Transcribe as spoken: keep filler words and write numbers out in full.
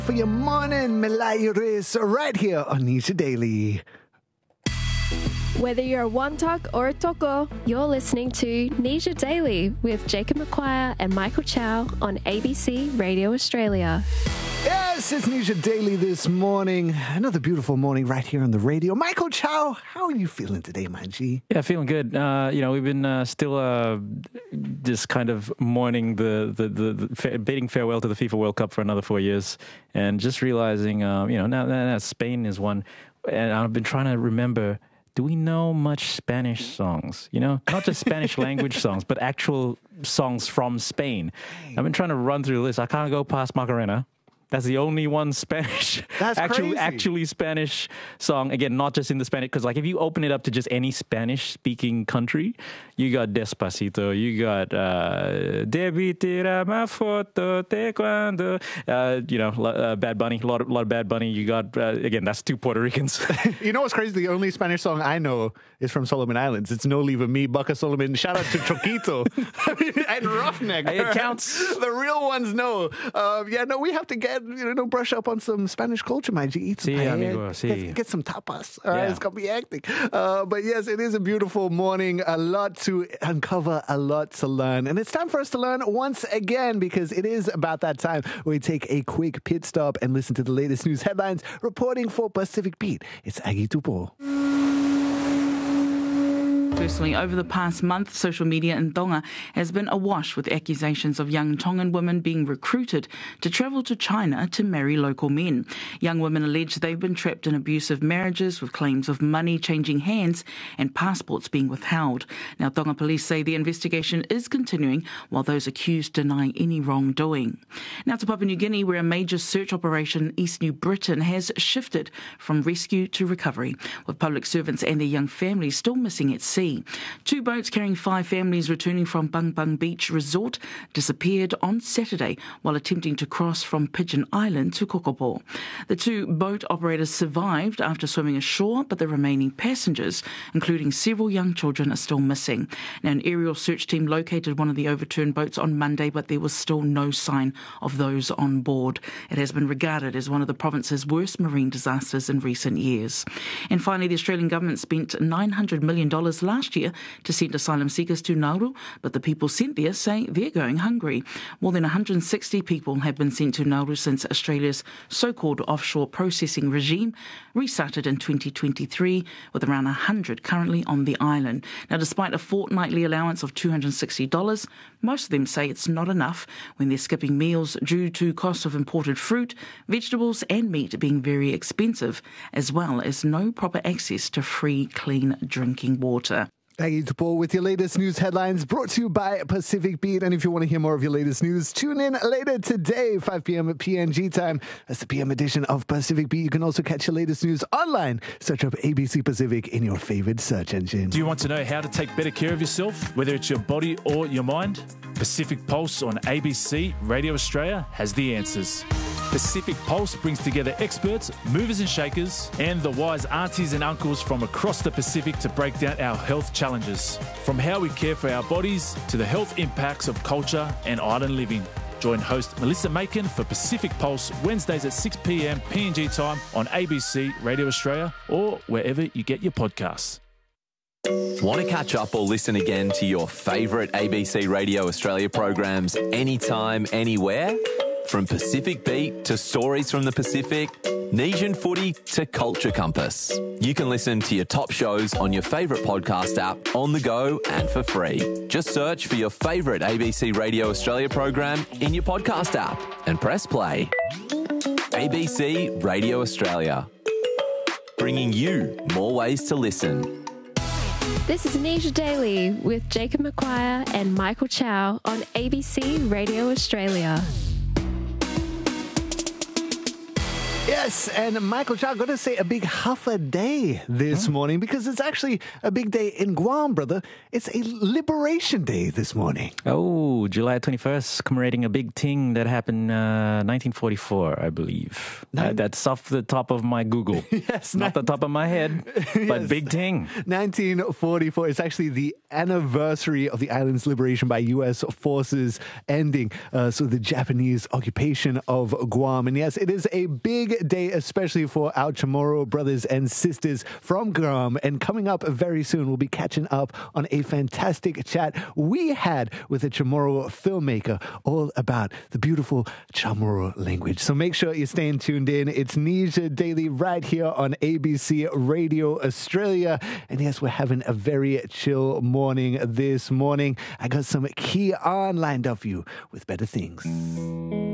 For your morning, Melayuris, right here on Nisha Daily. Whether you're a Wantok or a Toko, you're listening to Nisha Daily with Jacob McQuire and Michael Chow on A B C Radio Australia. Yes, it's Nisha Daily this morning. Another beautiful morning right here on the radio. Michael Chow, how are you feeling today, my G? Yeah, feeling good. Uh, you know, we've been uh, still uh, just kind of mourning the, the, the, the fa- bidding farewell to the FIFA World Cup for another four years and just realizing, uh, you know, now, now Spain is one. And I've been trying to remember, do we know much Spanish songs? You know, not just Spanish language songs, but actual songs from Spain. I've been trying to run through the list. I can't go past Macarena. That's the only one Spanish, That's actually, crazy. actually Spanish song. Again, not just in the Spanish, because like if you open it up to just any Spanish-speaking country, you got Despacito, you got uh, Debí tirar ma foto de cuando, uh, you know, uh, Bad Bunny, a lot of, lot of Bad Bunny. You got, uh, again, that's two Puerto Ricans. You know what's crazy? The only Spanish song I know is from Solomon Islands. It's No Leave of Me, Bucka Solomon. Shout out to Choquito and Roughneck. It counts. The real ones know. Um, yeah, no, we have to get, you know, brush up on some Spanish culture, my G. Eat some Sí, paella, amigo, sí. Get, get some tapas. All right, Yeah. it's going to be hectic. Uh, but yes, it is a beautiful morning. A lot to uncover, a lot to learn. And it's time for us to learn once again, because it is about that time where we take a quick pit stop and listen to the latest news headlines. Reporting for Pacific Beat, it's Aggie Tupo. Personally, over the past month, social media in Tonga has been awash with accusations of young Tongan women being recruited to travel to China to marry local men. Young women allege they've been trapped in abusive marriages with claims of money changing hands and passports being withheld. Now, Tonga police say the investigation is continuing while those accused deny any wrongdoing. Now to Papua New Guinea, where a major search operation in East New Britain has shifted from rescue to recovery, with public servants and their young families still missing at sea. Two boats carrying five families returning from Bang Bang Beach Resort disappeared on Saturday while attempting to cross from Pigeon Island to Kokopo. The two boat operators survived after swimming ashore, but the remaining passengers, including several young children, are still missing. Now, an aerial search team located one of the overturned boats on Monday, but there was still no sign of those on board. It has been regarded as one of the province's worst marine disasters in recent years. And finally, the Australian government spent nine hundred million dollars last year to send asylum seekers to Nauru, but the people sent there say they're going hungry. More than one hundred sixty people have been sent to Nauru since Australia's so-called offshore processing regime restarted in twenty twenty-three, with around one hundred currently on the island. Now, despite a fortnightly allowance of two hundred sixty dollars, most of them say it's not enough when they're skipping meals due to cost of imported fruit, vegetables and meat being very expensive, as well as no proper access to free, clean drinking water. Aggie Tupo with your latest news headlines, brought to you by Pacific Beat. And if you want to hear more of your latest news, tune in later today, five p.m. at P N G time. That's the P M edition of Pacific Beat. You can also catch your latest news online. Search up A B C Pacific in your favorite search engine. Do you want to know how to take better care of yourself, whether it's your body or your mind? Pacific Pulse on A B C Radio Australia has the answers. Pacific Pulse brings together experts, movers and shakers, and the wise aunties and uncles from across the Pacific to break down our health challenges. From how we care for our bodies to the health impacts of culture and island living. Join host Melissa Macon for Pacific Pulse Wednesdays at six p.m. P N G time on A B C Radio Australia or wherever you get your podcasts. Want to catch up or listen again to your favourite A B C Radio Australia programs anytime, anywhere? From Pacific Beat to Stories from the Pacific, Nesian Footy to Culture Compass. You can listen to your top shows on your favourite podcast app, on the go and for free. Just search for your favourite A B C Radio Australia program in your podcast app and press play. A B C Radio Australia, bringing you more ways to listen. This is Nisha Daily with Jacob McQuire and Michael Chow on A B C Radio Australia. Yes, and Michael Chow, got to say a big huffa day this Hmm? morning because it's actually a big day in Guam, brother. It's a Liberation Day this morning. Oh, July twenty-first, commemorating a big thing that happened uh, nineteen forty-four, I believe. Uh, Nin- that's off the top of my Google. Yes, Not the top of my head, but Yes. big thing. nineteen forty-four. It's actually the anniversary of the island's liberation by U S forces ending. Uh, so the Japanese occupation of Guam. And yes, it is a big day, especially for our Chamorro brothers and sisters from Guam. And coming up very soon, we'll be catching up on a fantastic chat we had with a Chamorro filmmaker all about the beautiful Chamorro language. So make sure you're staying tuned in. It's Nisha Daily right here on A B C Radio Australia. And yes, we're having a very chill morning this morning. I got some key on lined up for you with better things.